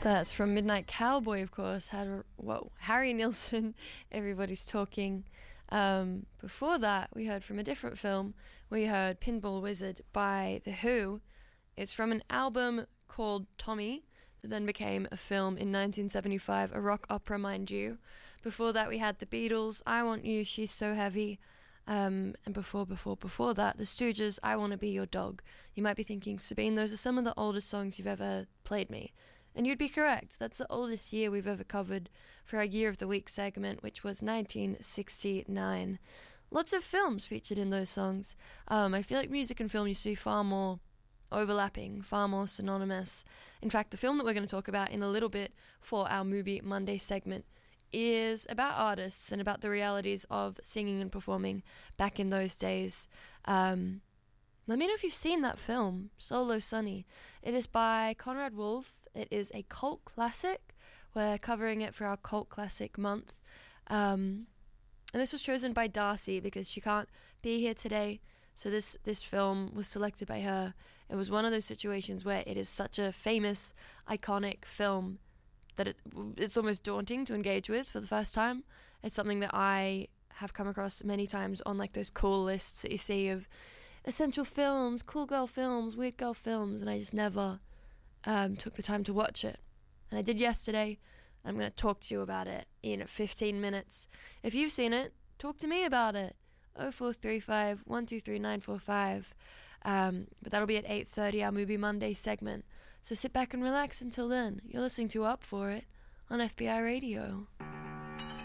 That's from Midnight Cowboy, of course. Harry Nilsson, Everybody's Talking. Before that, we heard from a different film. We heard Pinball Wizard by The Who. It's from an album called Tommy, that then became a film in 1975, a rock opera, mind you. Before that, we had The Beatles, I Want You, She's So Heavy. And before that, The Stooges, I Want to Be Your Dog. You might be thinking, Sabine, those are some of the oldest songs you've ever played me. And you'd be correct. That's the oldest year we've ever covered for our Year of the Week segment, which was 1969. Lots of films featured in those songs. I feel like music and film used to be far more overlapping, far more synonymous. In fact, the film that we're going to talk about in a little bit for our Movie Monday segment is about artists and about the realities of singing and performing back in those days. Let me know if you've seen that film, Solo Sunny. It is by Conrad Wolf. It is a cult classic. We're covering it for our Cult Classic Month. And this was chosen by Darcy because she can't be here today. So this film was selected by her. It was one of those situations where it is such a famous, iconic film that it's almost daunting to engage with for the first time. It's something that I have come across many times on like those cool lists that you see of essential films, cool girl films, weird girl films, and I just never took the time to watch it. And I did yesterday. I'm going to talk to you about it in 15 minutes. If you've seen it, talk to me about it. 0435 123 945. But that'll be at 8:30, our Movie Monday segment. So sit back and relax until then. You're listening to Up For It on FBI Radio.